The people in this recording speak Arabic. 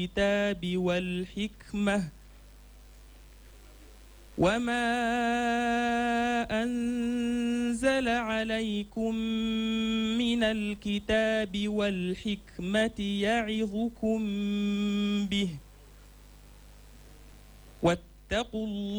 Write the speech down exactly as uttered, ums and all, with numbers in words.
الكتاب والحكمة وما أنزل عليكم من الكتاب والحكمة يعظكم به واتقوا الله